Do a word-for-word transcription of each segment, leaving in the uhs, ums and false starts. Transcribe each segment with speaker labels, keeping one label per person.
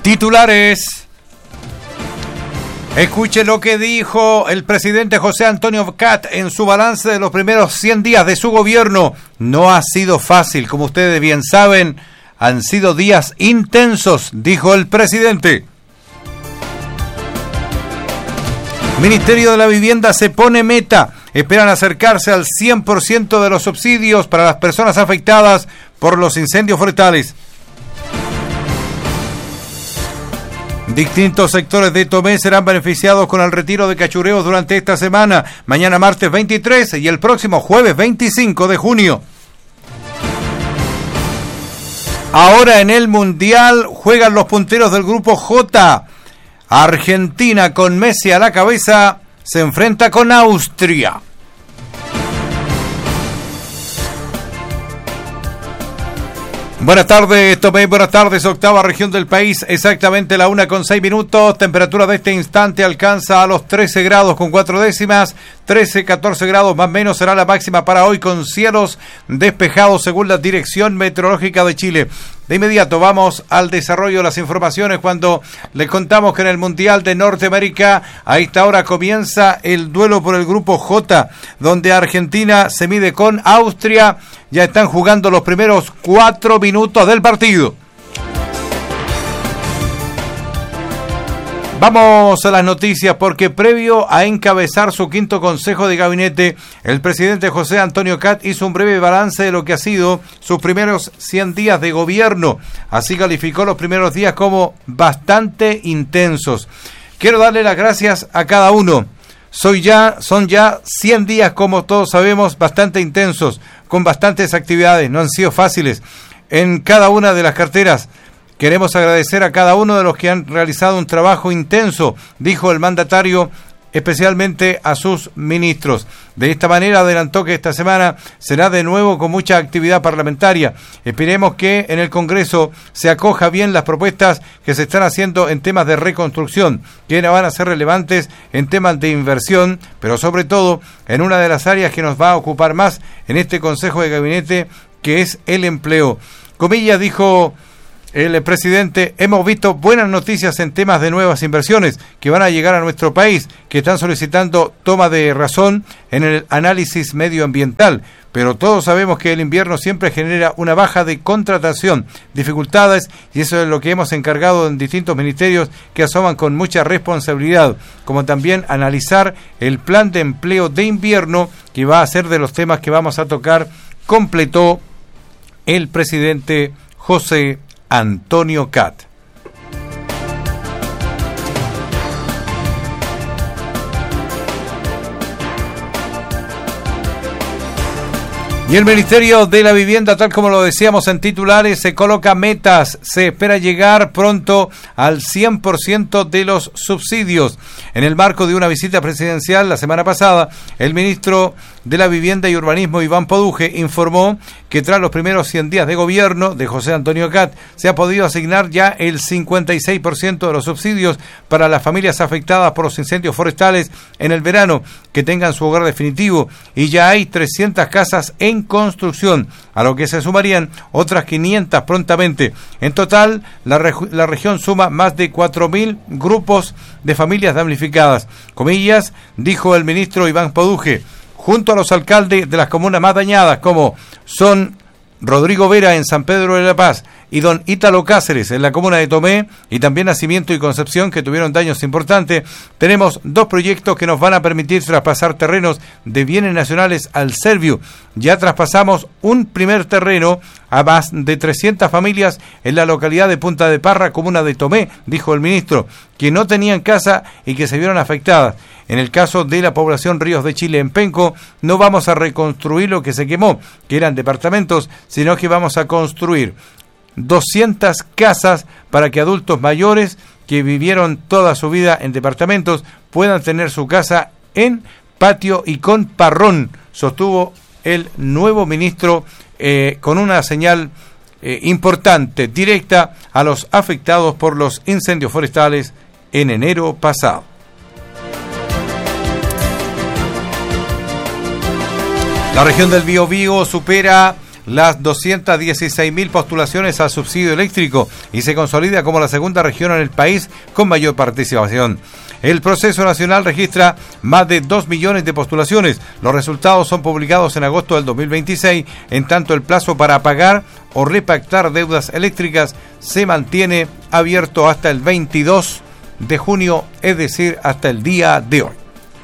Speaker 1: Titulares. Escuche lo que dijo el presidente José Antonio Kast en su balance de los primeros cien días de su gobierno. No ha sido fácil, como ustedes bien saben, han sido días intensos, dijo el presidente. Ministerio de la Vivienda se pone meta. Esperan acercarse al cien por ciento de los subsidios para las personas afectadas por los incendios forestales. Distintos sectores de Tomé serán beneficiados con el retiro de cachureos durante esta semana, mañana martes veintitrés y el próximo jueves veinticinco de junio. Ahora en el Mundial juegan los punteros del Grupo J. Argentina, con Messi a la cabeza, se enfrenta con Austria. Buenas tardes, Tomé, buenas tardes, octava región del país, exactamente la una con seis minutos, temperatura de este instante alcanza a los trece grados con cuatro décimas, trece, catorce grados más o menos será la máxima para hoy con cielos despejados según la Dirección Meteorológica de Chile. De inmediato vamos al desarrollo de las informaciones cuando les contamos que en el Mundial de Norteamérica a esta hora comienza el duelo por el Grupo J, donde Argentina se mide con Austria. Ya están jugando los primeros cuatro minutos del partido. Vamos a las noticias porque previo a encabezar su quinto consejo de gabinete, el presidente José Antonio Kast hizo un breve balance de lo que ha sido sus primeros cien días de gobierno. Así calificó los primeros días como bastante intensos. Quiero darle las gracias a cada uno. Soy ya, son ya cien días, como todos sabemos, bastante intensos, con bastantes actividades, no han sido fáciles en cada una de las carteras. Queremos agradecer a cada uno de los que han realizado un trabajo intenso, dijo el mandatario, especialmente a sus ministros. De esta manera adelantó que esta semana será de nuevo con mucha actividad parlamentaria. Esperemos que en el Congreso se acoja bien las propuestas que se están haciendo en temas de reconstrucción, que van a ser relevantes en temas de inversión, pero sobre todo en una de las áreas que nos va a ocupar más en este Consejo de Gabinete, que es el empleo. Comillas, dijo el presidente, hemos visto buenas noticias en temas de nuevas inversiones que van a llegar a nuestro país, que están solicitando toma de razón en el análisis medioambiental, pero todos sabemos que el invierno siempre genera una baja de contratación, dificultades, y eso es lo que hemos encargado en distintos ministerios que asoman con mucha responsabilidad, como también analizar el plan de empleo de invierno, que va a ser de los temas que vamos a tocar, completó el presidente José Antonio Kast. Y el Ministerio de la Vivienda, tal como lo decíamos en titulares, se coloca metas. Se espera llegar pronto al cien por ciento de los subsidios. En el marco de una visita presidencial la semana pasada, el ministro de la Vivienda y Urbanismo, Iván Poduje, informó que tras los primeros cien días de gobierno de José Antonio Kast, se ha podido asignar ya el cincuenta y seis por ciento de los subsidios para las familias afectadas por los incendios forestales en el verano, que tengan su hogar definitivo, y ya hay trescientas casas en construcción, a lo que se sumarían otras quinientas prontamente. En total, la, reg- la región suma más de cuatro mil grupos de familias damnificadas. Comillas, dijo el ministro Iván Poduje, junto a los alcaldes de las comunas más dañadas, como son Rodrigo Vera en San Pedro de la Paz y don Ítalo Cáceres en la comuna de Tomé, y también Nacimiento y Concepción, que tuvieron daños importantes, tenemos dos proyectos que nos van a permitir traspasar terrenos de bienes nacionales al Serviu. Ya traspasamos un primer terreno a más de trescientas familias en la localidad de Punta de Parra, comuna de Tomé, dijo el ministro, que no tenían casa y que se vieron afectadas. En el caso de la población Ríos de Chile en Penco, no vamos a reconstruir lo que se quemó, que eran departamentos, sino que vamos a construir doscientas casas para que adultos mayores que vivieron toda su vida en departamentos puedan tener su casa en patio y con parrón, sostuvo el nuevo ministro, eh, con una señal eh, importante, directa a los afectados por los incendios forestales en enero pasado. La región del Biobío supera las doscientas dieciséis mil postulaciones al subsidio eléctrico y se consolida como la segunda región en el país con mayor participación. El proceso nacional registra más de dos millones de postulaciones. Los resultados son publicados en agosto del dos mil veintiséis, en tanto el plazo para pagar o repactar deudas eléctricas se mantiene abierto hasta el veintidós de junio, es decir, hasta el día de hoy.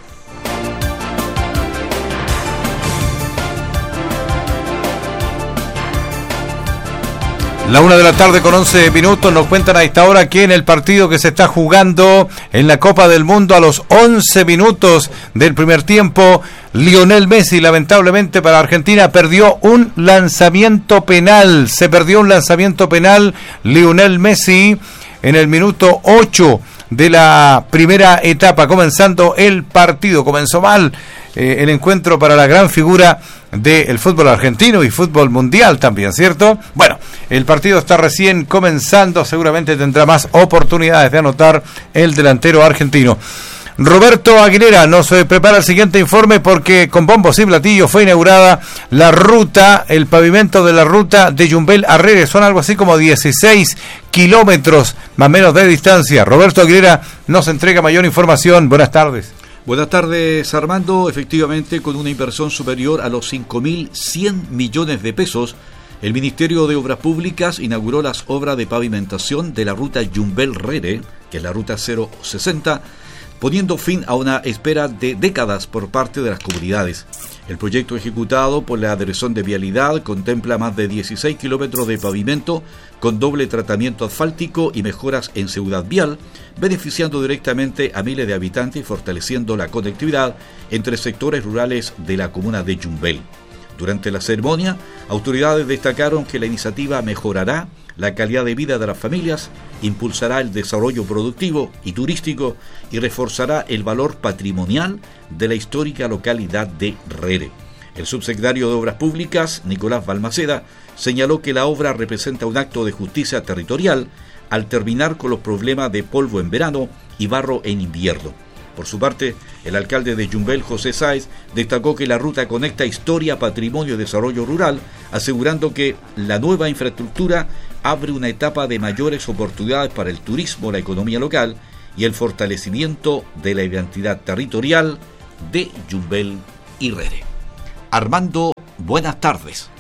Speaker 1: La una de la tarde con once minutos, nos cuentan a esta hora que en el partido que se está jugando en la Copa del Mundo a los once minutos del primer tiempo, Lionel Messi, lamentablemente para Argentina, perdió un lanzamiento penal. Se perdió un lanzamiento penal Lionel Messi en el minuto ocho de la primera etapa, comenzando el partido. Comenzó mal eh, el encuentro para la gran figura del fútbol argentino y fútbol mundial también, ¿cierto? Bueno, el partido está recién comenzando, seguramente tendrá más oportunidades de anotar el delantero argentino. Roberto Aguilera nos prepara el siguiente informe porque con bombos y platillos fue inaugurada la ruta, el pavimento de la ruta de Yumbel a Rere. Son algo así como dieciséis kilómetros más o menos de distancia. Roberto Aguilera nos entrega mayor información. Buenas tardes.
Speaker 2: Buenas tardes, Armando. Efectivamente, con una inversión superior a los cinco mil cien millones de pesos, el Ministerio de Obras Públicas inauguró las obras de pavimentación de la ruta Yumbel-Rere, que es la ruta cero sesenta, poniendo fin a una espera de décadas por parte de las comunidades. El proyecto ejecutado por la Dirección de Vialidad contempla más de dieciséis kilómetros de pavimento con doble tratamiento asfáltico y mejoras en seguridad vial, beneficiando directamente a miles de habitantes y fortaleciendo la conectividad entre sectores rurales de la comuna de Yumbel. Durante la ceremonia, autoridades destacaron que la iniciativa mejorará la calidad de vida de las familias, impulsará el desarrollo productivo y turístico y reforzará el valor patrimonial de la histórica localidad de Rere. El subsecretario de Obras Públicas, Nicolás Balmaceda, señaló que la obra representa un acto de justicia territorial al terminar con los problemas de polvo en verano y barro en invierno. Por su parte, el alcalde de Yumbel, José Sáez, destacó que la ruta conecta historia, patrimonio y desarrollo rural, asegurando que la nueva infraestructura abre una etapa de mayores oportunidades para el turismo, la economía local y el fortalecimiento de la identidad territorial de Yumbel y Rere. Armando, buenas tardes.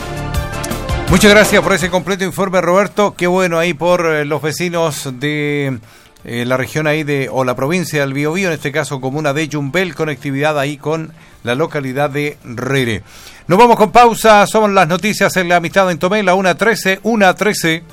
Speaker 1: Muchas gracias por ese completo informe, Roberto. Qué bueno ahí por eh, los vecinos de eh, la región ahí de, o la provincia del Biobío, en este caso comuna de Yumbel, conectividad ahí con la localidad de Rere. Nos vamos con pausa, somos las noticias en la amistad en Tomé, la una trece, una trece.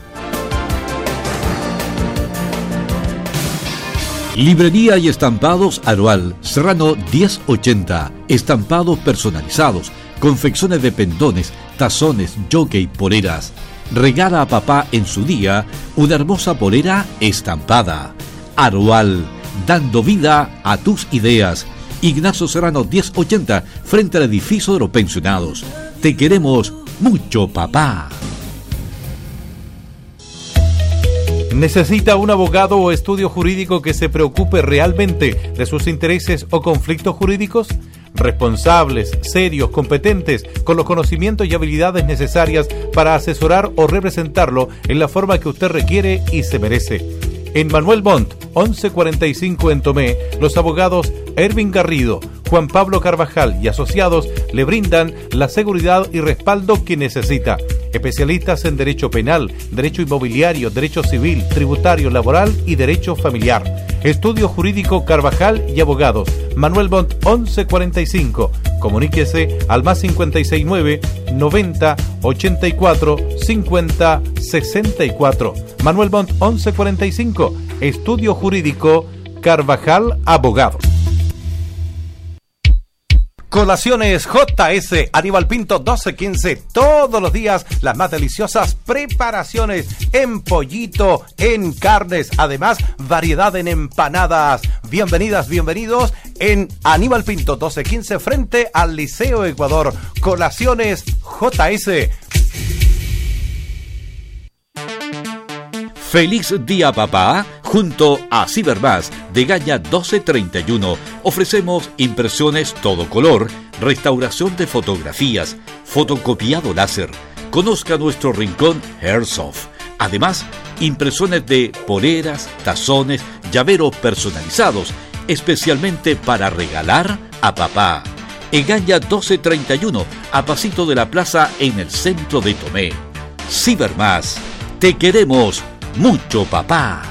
Speaker 2: Librería y estampados Aroal, Serrano diez ochenta, estampados personalizados, confecciones de pendones, tazones, jockey, poleras. Regala a papá en su día una hermosa polera estampada. Aroal, dando vida a tus ideas. Ignacio Serrano diez ochenta, frente al edificio de los pensionados. Te queremos mucho, papá.
Speaker 1: ¿Necesita un abogado o estudio jurídico que se preocupe realmente de sus intereses o conflictos jurídicos? Responsables, serios, competentes, con los conocimientos y habilidades necesarias para asesorar o representarlo en la forma que usted requiere y se merece. En Manuel Montt, once cuarenta y cinco en Tomé, los abogados Ervin Garrido, Juan Pablo Carvajal y asociados le brindan la seguridad y respaldo que necesita. Especialistas en derecho penal, derecho inmobiliario, derecho civil, tributario, laboral y derecho familiar. Estudio Jurídico Carvajal y Abogados. Manuel Montt once cuarenta y cinco. Comuníquese al más cincuenta y seis nueve, noventa, ochenta y cuatro, cincuenta, sesenta y cuatro. Manuel Montt once cuarenta y cinco. Estudio Jurídico Carvajal Abogados. Colaciones J S, Aníbal Pinto doce quince, todos los días las más deliciosas preparaciones en pollito, en carnes, además variedad en empanadas. Bienvenidas, bienvenidos en Aníbal Pinto doce quince frente al Liceo Ecuador. Colaciones J S.
Speaker 2: Feliz día, papá. Junto a Cibermas de Gaña doce treinta y uno ofrecemos impresiones todo color, restauración de fotografías, fotocopiado láser. Conozca nuestro rincón Airsoft. Además, impresiones de poleras, tazones, llaveros personalizados, especialmente para regalar a papá. Egaña doce treinta y uno, a pasito de la plaza en el centro de Tomé. Cibermás, te queremos mucho, papá.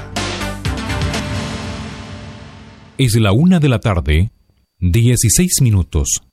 Speaker 3: Es la una de la tarde, dieciséis minutos.